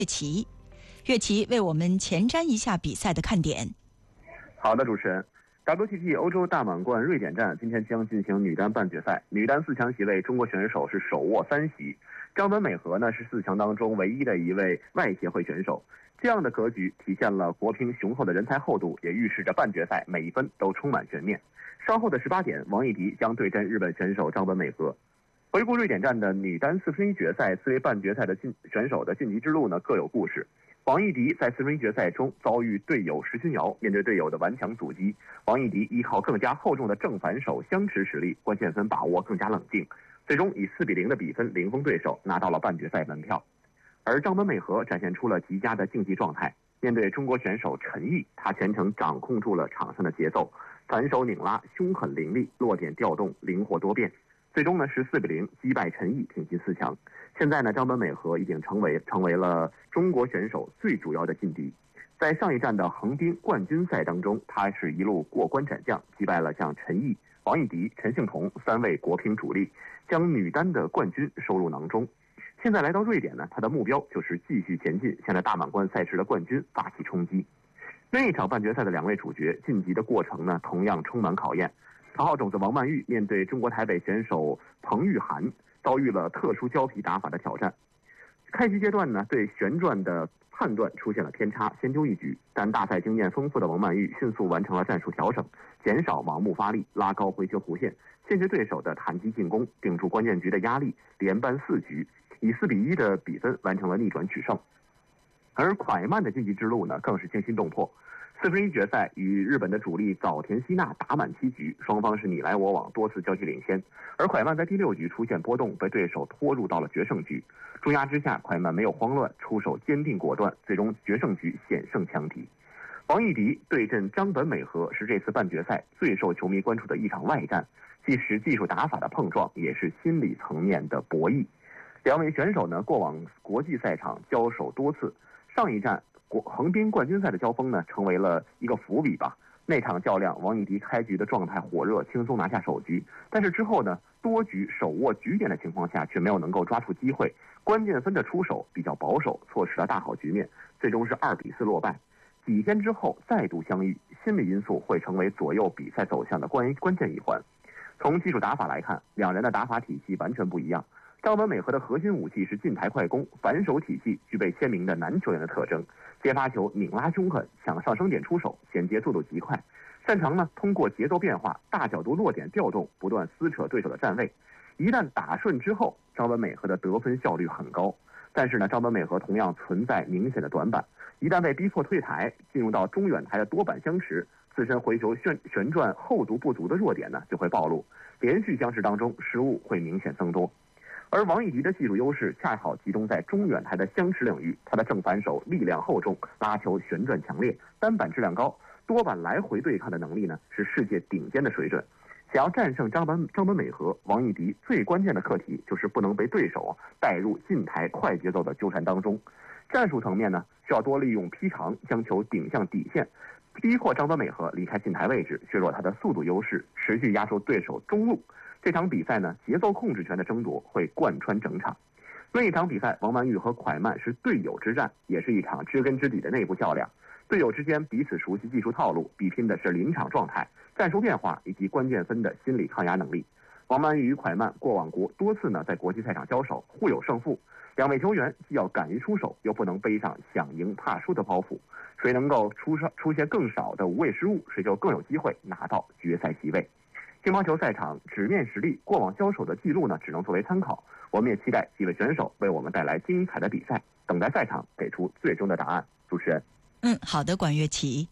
岳奇为我们前瞻一下比赛的看点。 好的，主持人。WTT 欧洲大满贯瑞典站今天将进行女单半决赛，女单4强席位中国选手是手握3席，张本美和呢是4强当中唯一的一位外协会选手。这样的格局体现了国乒雄厚的人才厚度，也预示着半决赛每一分都充满悬念。稍后的18点，王艺迪将对阵日本选手张本美和。回顾瑞典站的女单4分之一决赛，4位半决赛的选手的晋级之路呢各有故事。王艺迪在4分之一决赛中遭遇队友石鑫瑶，面对队友的顽强阻击，王艺迪依靠更加厚重的正反手相持实力，关键分把握更加冷静，最终以4-0的比分零封对手，拿到了半决赛门票。而张本美和展现出了极佳的竞技状态，面对中国选手陈毅，他全程掌控住了场上的节奏，反手拧拉凶狠凌厉，落点调动灵活多变，最终呢是4-0击败陈毅，挺进4强。现在呢，张本美和已经成为了中国选手最主要的劲敌。在上一站的横滨冠军赛当中，他是一路过关斩将，击败了像陈毅、王艺迪、陈幸同3位国乒主力，将女单的冠军收入囊中。现在来到瑞典呢，他的目标就是继续前进，向着大满贯赛事的冠军发起冲击。另一场半决赛的2位主角晋级的过程呢，同样充满考验。头号种子王曼玉面对中国台北选手彭玉涵，遭遇了特殊胶皮打法的挑战。开局阶段呢，对旋转的判断出现了偏差，先丢一局，但大赛经验丰富的王曼玉迅速完成了战术调整，减少盲目发力，拉高回球弧线，限制对手的弹击进攻，顶住关键局的压力，连扳4局，以4-1的比分完成了逆转取胜。而蒯曼的晋级之路呢，更是惊心动魄。4分之一决赛与日本的主力早田希娜打满7局，双方是你来我往，多次交局领先。而蒯曼在第6局出现波动，被对手拖入到了决胜局。重压之下，蒯曼没有慌乱，出手坚定果断，最终决胜局险胜强敌。王艺迪对阵张本美和是这次半决赛最受球迷关注的一场外战，既是技术打法的碰撞，也是心理层面的博弈。2位选手呢，过往国际赛场交手多次，上一站横滨冠军赛的交锋呢，成为了一个伏笔吧。那场较量，王艺迪开局的状态火热，轻松拿下首局，但是之后呢，多局手握局点的情况下，却没有能够抓住机会，关键分的出手比较保守，错失了大好局面，最终是2-4落败。几天之后再度相遇，心理因素会成为左右比赛走向的关键一环。从技术打法来看，两人的打法体系完全不一样。张本美和的核心武器是近台快攻，反手体系具备鲜明的男球员的特征，接发球拧拉凶狠，抢上升点出手，衔接速度极快，擅长呢通过节奏变化、大角度落点调动，不断撕扯对手的站位。一旦打顺之后，张本美和的得分效率很高。但是呢，张本美和同样存在明显的短板，一旦被逼迫退台，进入到中远台的多板相持，自身回球旋转厚度不足的弱点呢就会暴露，连续相持当中失误会明显增多。而王艺迪的技术优势恰好集中在中远台的相持领域，他的正反手力量厚重，拉球旋转强烈，单板质量高，多板来回对抗的能力呢是世界顶尖的水准。想要战胜张本美和，王艺迪最关键的课题就是不能被对手带入近台快节奏的纠缠当中。战术层面呢，需要多利用劈长，将球顶向底线，逼迫张本美和离开近台位置，削弱他的速度优势，持续压缩对手中路。这场比赛呢，节奏控制权的争夺会贯穿整场。另一场比赛，王曼玉和蒯曼是队友之战，也是一场知根知底的内部较量。队友之间彼此熟悉技术套路，比拼的是临场状态、战术变化以及关键分的心理抗压能力。王曼玉与蒯曼过往多次呢在国际赛场交手，互有胜负。两位球员既要敢于出手，又不能背上想赢怕输的包袱。谁能够出现更少的无谓失误，谁就更有机会拿到决赛席位。乒乓球赛场纸面实力，过往交手的记录呢，只能作为参考。我们也期待几位选手为我们带来精彩的比赛，等待赛场给出最终的答案。主持人， 好的，管乐琪。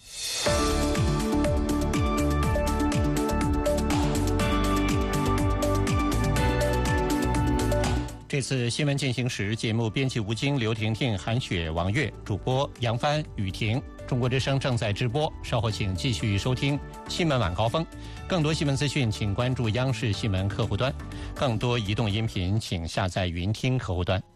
这次新闻进行时节目编辑吴京、刘婷婷、韩雪、王悦，主播杨帆、雨婷。中国之声正在直播，稍后请继续收听新闻晚高峰。更多新闻资讯，请关注央视新闻客户端；更多移动音频，请下载云听客户端。